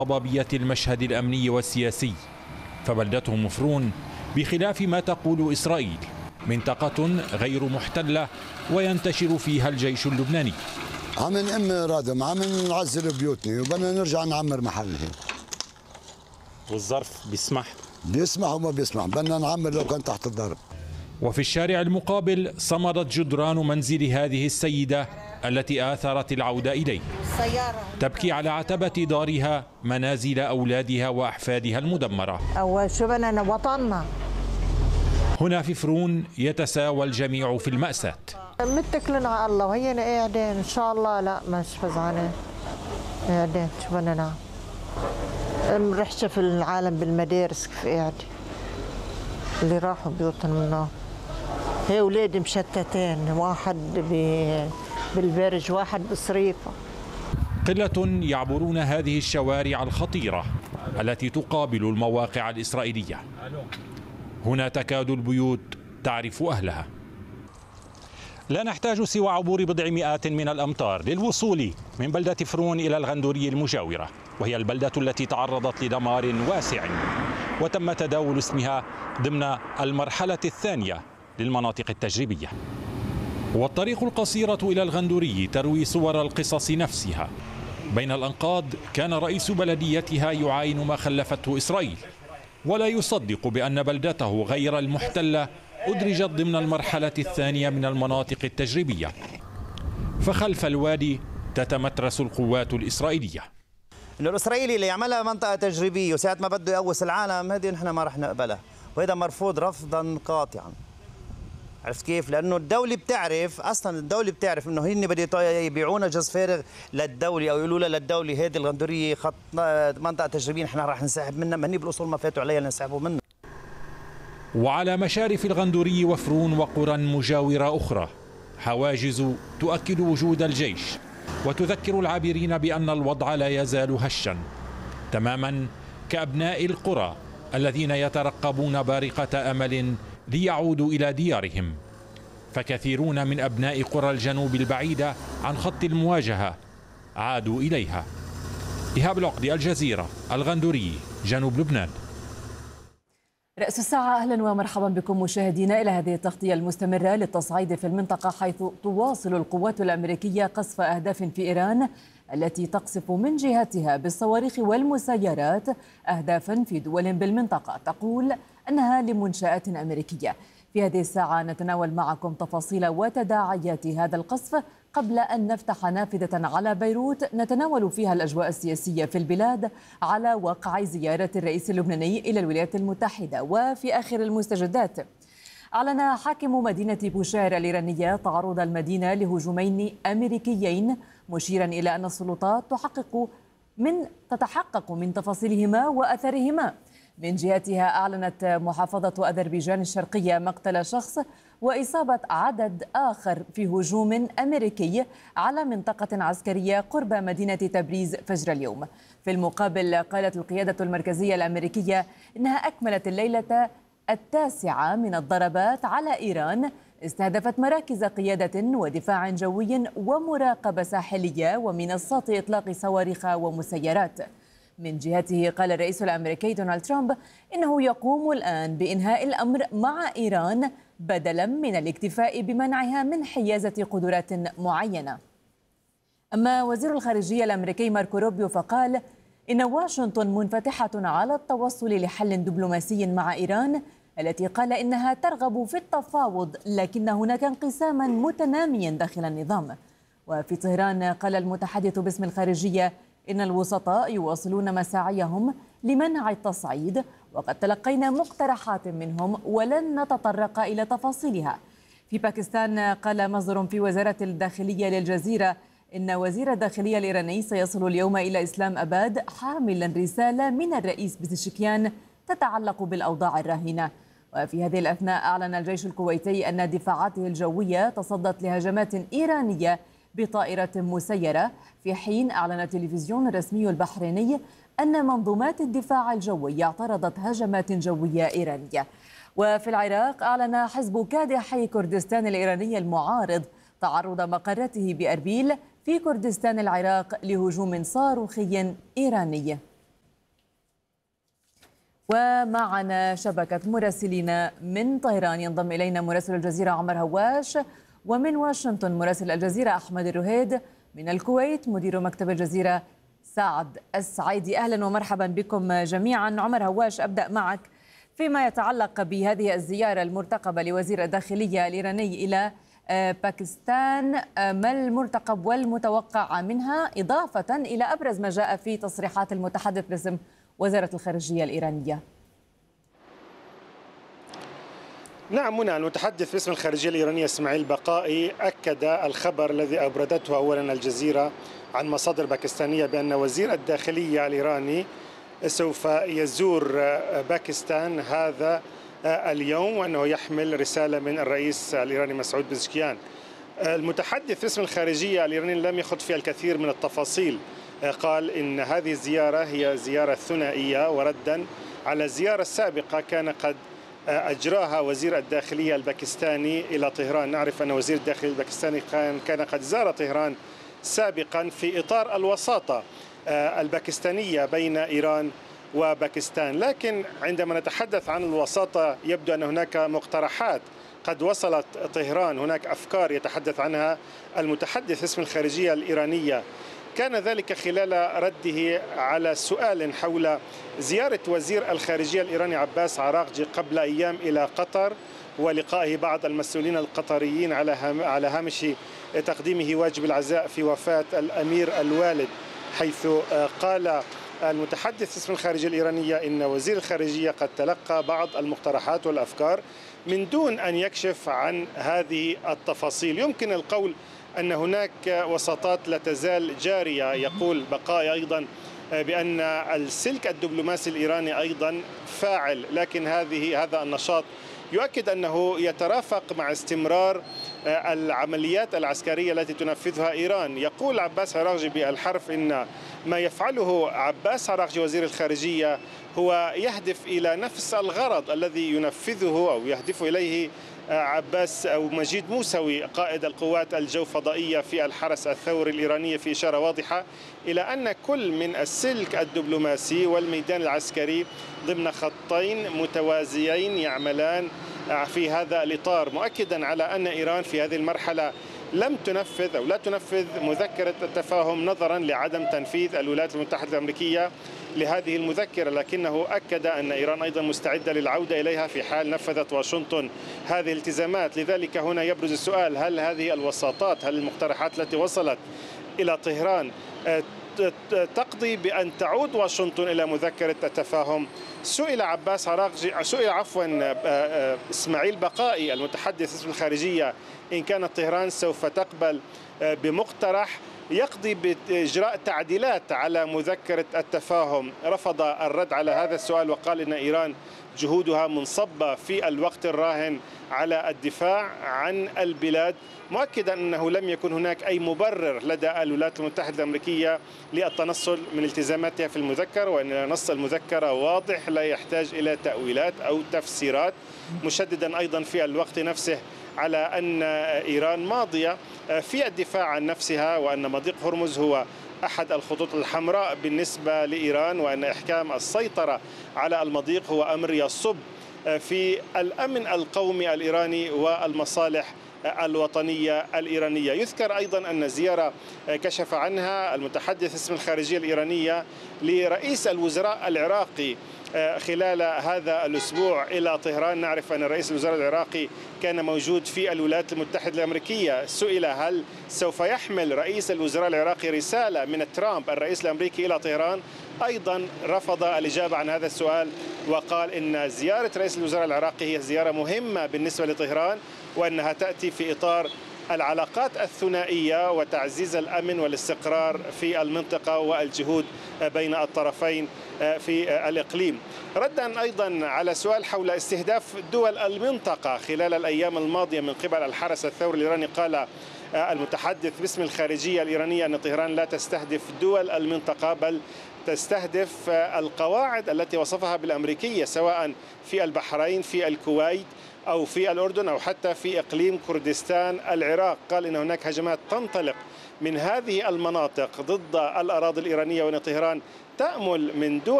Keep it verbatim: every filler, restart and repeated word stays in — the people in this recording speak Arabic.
ضبابية المشهد الأمني والسياسي، فبلدتهم مفرون بخلاف ما تقول إسرائيل منطقة غير محتلة وينتشر فيها الجيش اللبناني. عم نأم رادم، عم نعزل بيوتنا وبدنا نرجع نعمر محلنا. والظرف بيسمح؟ بيسمح وما بيسمح، بدنا نعمر لو كان تحت الضرب. وفي الشارع المقابل صمدت جدران منزل هذه السيدة التي آثرت العودة إليه، تبكي على عتبة دارها منازل أولادها وأحفادها المدمرة. أول شو بدنا وطننا. هنا في فرون يتساوى الجميع في المأساة. متكلين على الله وهينا قاعدين إن شاء الله. لا مش فزعانين، قاعدين شو بدنا نعمل. رح شوف العالم بالمدارس كيف قاعد، اللي راحوا بيوتهم منه. هي أولادي مشتتين، واحد بالبرج واحد بصريفة. قلة يعبرون هذه الشوارع الخطيرة التي تقابل المواقع الإسرائيلية. هنا تكاد البيوت تعرف أهلها. لا نحتاج سوى عبور بضع مئات من الأمتار للوصول من بلدة فرون إلى الغندورية المجاورة، وهي البلدة التي تعرضت لدمار واسع وتم تداول اسمها ضمن المرحلة الثانية للمناطق التجريبية. والطريق القصيرة إلى الغندوري تروي صور القصص نفسها. بين الأنقاض كان رئيس بلديتها يعاين ما خلفته إسرائيل، ولا يصدق بأن بلدته غير المحتلة أدرجت ضمن المرحلة الثانية من المناطق التجريبية، فخلف الوادي تتمترس القوات الإسرائيلية. إنه الإسرائيلي اللي يعملها منطقة تجريبية وساعة ما بده يقوس العالم، هذه نحن ما رح نقبلها، وهذا مرفوض رفضا قاطعا. عرفت كيف؟ لأنه الدولة بتعرف، أصلا الدولة بتعرف إنه هن بده يبيعونا جز فارغ للدولة، أو يقولوا لها للدولة هذه الغندورية خط منطقة تجريبية نحن رح نسحب منها، ما هن بالأصول ما فاتوا عليها لنسحبوا منها. وعلى مشارف الغندوري وفرون وقرى مجاورة أخرى حواجز تؤكد وجود الجيش وتذكر العابرين بأن الوضع لا يزال هشا، تماما كأبناء القرى الذين يترقبون بارقة أمل ليعودوا إلى ديارهم. فكثيرون من أبناء قرى الجنوب البعيدة عن خط المواجهة عادوا إليها. إيهاب العقدي، الجزيرة، الغندوري، جنوب لبنان. رأس الساعة، أهلا ومرحبا بكم مشاهدينا إلى هذه التغطية المستمرة للتصعيد في المنطقة، حيث تواصل القوات الأمريكية قصف أهداف في إيران التي تقصف من جهتها بالصواريخ والمسيرات أهدافا في دول بالمنطقة تقول أنها لمنشآت أمريكية. في هذه الساعة نتناول معكم تفاصيل وتداعيات هذا القصف قبل أن نفتح نافذة على بيروت نتناول فيها الأجواء السياسية في البلاد على وقع زيارة الرئيس اللبناني إلى الولايات المتحدة. وفي آخر المستجدات، أعلن حاكم مدينة بوشير الإيرانية تعرض المدينة لهجومين أمريكيين، مشيرا إلى أن السلطات تحقق من تتحقق من تفاصيلهما وأثرهما. من جهتها أعلنت محافظة أذربيجان الشرقية مقتل شخص وإصابة عدد آخر في هجوم أمريكي على منطقة عسكرية قرب مدينة تبريز فجر اليوم. في المقابل، قالت القيادة المركزية الأمريكية إنها أكملت الليلة التاسعة من الضربات على إيران استهدفت مراكز قيادة ودفاع جوي ومراقبة ساحلية ومنصات إطلاق صواريخ ومسيرات. من جهته قال الرئيس الأمريكي دونالد ترامب إنه يقوم الآن بإنهاء الأمر مع إيران بدلا من الاكتفاء بمنعها من حيازة قدرات معينة. أما وزير الخارجية الأمريكي ماركو روبيو فقال إن واشنطن منفتحة على التوصل لحل دبلوماسي مع إيران التي قال إنها ترغب في التفاوض، لكن هناك انقساما متناميا داخل النظام. وفي طهران قال المتحدث باسم الخارجية إن الوسطاء يواصلون مساعيهم لمنع التصعيد، وقد تلقينا مقترحات منهم ولن نتطرق إلى تفاصيلها. في باكستان قال مصدر في وزارة الداخلية للجزيرة إن وزير الداخلية الإيراني سيصل اليوم إلى إسلام أباد حاملا رسالة من الرئيس بزشكيان تتعلق بالأوضاع الراهنة. وفي هذه الأثناء أعلن الجيش الكويتي أن دفاعاته الجوية تصدت لهجمات إيرانية بطائرة مسيرة، في حين أعلن التلفزيون الرسمي البحريني أن منظومات الدفاع الجوي اعترضت هجمات جوية إيرانية. وفي العراق أعلن حزب كادحي كردستان الإيراني المعارض تعرض مقرته بأربيل في كردستان العراق لهجوم صاروخي إيراني. ومعنا شبكة مراسلين من طهران، ينضم إلينا مراسل الجزيرة عمر هواش، ومن واشنطن مراسل الجزيرة أحمد الرهيد، من الكويت مدير مكتب الجزيرة سعد السعيدي. أهلا ومرحبا بكم جميعا. عمر هواش، أبدأ معك فيما يتعلق بهذه الزيارة المرتقبة لوزير الداخلية الإيراني إلى باكستان، ما المرتقب والمتوقع منها، إضافة إلى أبرز ما جاء في تصريحات المتحدث باسم وزارة الخارجية الإيرانية؟ نعم منى، المتحدث باسم الخارجية الإيرانية إسماعيل بقائي أكد الخبر الذي أبردته أولا الجزيرة عن مصادر باكستانية بأن وزير الداخلية الإيراني سوف يزور باكستان هذا اليوم، وأنه يحمل رسالة من الرئيس الإيراني مسعود بزشكيان. المتحدث باسم الخارجية الإيراني لم يخض فيها الكثير من التفاصيل، قال إن هذه الزيارة هي زيارة ثنائية وردا على الزيارة السابقة كان قد أجراها وزير الداخلية الباكستاني إلى طهران. نعرف أن وزير الداخلية الباكستاني كان قد زار طهران سابقا في إطار الوساطة الباكستانية بين إيران وباكستان، لكن عندما نتحدث عن الوساطة يبدو أن هناك مقترحات قد وصلت طهران، هناك أفكار يتحدث عنها المتحدث اسم الخارجية الإيرانية. كان ذلك خلال رده على سؤال حول زيارة وزير الخارجية الإيراني عباس عراقجي قبل أيام إلى قطر ولقائه بعض المسؤولين القطريين على على هامش تقديمه واجب العزاء في وفاة الأمير الوالد، حيث قال المتحدث اسم الخارجية الإيرانية إن وزير الخارجية قد تلقى بعض المقترحات والأفكار من دون أن يكشف عن هذه التفاصيل. يمكن القول أن هناك وساطات لا تزال جارية. يقول بقاء أيضا بأن السلك الدبلوماسي الإيراني أيضا فاعل، لكن هذه هذا النشاط يؤكد أنه يترافق مع استمرار العمليات العسكرية التي تنفذها إيران. يقول عباس عراقجي بالحرف إن ما يفعله عباس عراقجي وزير الخارجية هو يهدف إلى نفس الغرض الذي ينفذه أو يهدف إليه عباس أو مجيد موسوي قائد القوات الجوفضائية في الحرس الثوري الإيراني، في إشارة واضحة إلى أن كل من السلك الدبلوماسي والميدان العسكري ضمن خطين متوازيين يعملان في هذا الإطار، مؤكدا على أن إيران في هذه المرحلة لم تنفذ أو لا تنفذ مذكرة التفاهم نظرا لعدم تنفيذ الولايات المتحدة الأمريكية لهذه المذكرة، لكنه أكد أن إيران أيضا مستعدة للعودة إليها في حال نفذت واشنطن هذه الالتزامات. لذلك هنا يبرز السؤال، هل هذه الوساطات، هل المقترحات التي وصلت إلى طهران تقضي بأن تعود واشنطن إلى مذكرة التفاهم؟ سئل عباس عراقجي سئل عفوا إسماعيل بقائي المتحدث اسم الخارجية إن كانت طهران سوف تقبل بمقترح يقضي بإجراء تعديلات على مذكرة التفاهم. رفض الرد على هذا السؤال وقال إن إيران جهودها منصبة في الوقت الراهن على الدفاع عن البلاد، مؤكدا أنه لم يكن هناك أي مبرر لدى الولايات المتحدة الأمريكية للتنصل من التزاماتها في المذكرة، وأن نص المذكرة واضح لا يحتاج إلى تأويلات أو تفسيرات، مشددا أيضا في الوقت نفسه على أن إيران ماضية في الدفاع عن نفسها، وأن مضيق هرمز هو أحد الخطوط الحمراء بالنسبة لإيران، وأن إحكام السيطرة على المضيق هو أمر يصب في الأمن القومي الإيراني والمصالح الوطنية الإيرانية. يذكر أيضا أن زيارة كشف عنها المتحدث اسم الخارجية الإيرانية لرئيس الوزراء العراقي خلال هذا الأسبوع إلى طهران. نعرف أن رئيس الوزراء العراقي كان موجود في الولايات المتحدة الأمريكية. سئل هل سوف يحمل رئيس الوزراء العراقي رسالة من ترامب الرئيس الأمريكي إلى طهران، أيضا رفض الإجابة عن هذا السؤال وقال إن زيارة رئيس الوزراء العراقي هي زيارة مهمة بالنسبة لطهران، وأنها تأتي في إطار العلاقات الثنائية وتعزيز الأمن والاستقرار في المنطقة والجهود بين الطرفين في الإقليم. ردا أيضا على سؤال حول استهداف دول المنطقة خلال الأيام الماضية من قبل الحرس الثوري الإيراني، قال المتحدث باسم الخارجية الإيرانية أن طهران لا تستهدف دول المنطقة بل تستهدف القواعد التي وصفها بالأمريكية سواء في البحرين في الكويت أو في الأردن أو حتى في إقليم كردستان العراق. قال إن هناك هجمات تنطلق من هذه المناطق ضد الأراضي الإيرانية، وأن طهران تأمل من دول